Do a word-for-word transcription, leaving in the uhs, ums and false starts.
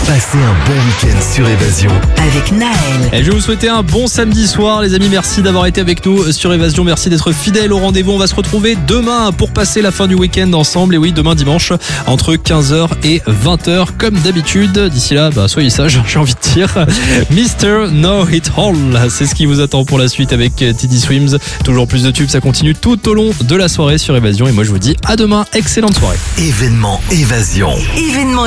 Passez un bon week-end sur Évasion. Avec Naël. Et je vais vous souhaiter un bon samedi soir, les amis. Merci d'avoir été avec nous sur Évasion. Merci d'être fidèles au rendez-vous. On va se retrouver demain pour passer la fin du week-end ensemble. Et oui, demain dimanche, entre quinze heures et vingt heures, comme d'habitude. D'ici là, bah, soyez sages, j'ai envie de dire. mister Know It All, c'est ce qui vous attend pour la suite avec Teddy Swims. Toujours plus de tubes, ça continue tout au long de la soirée sur Évasion. Et moi, je vous dis à demain. Excellente soirée. Événement Évasion. Événement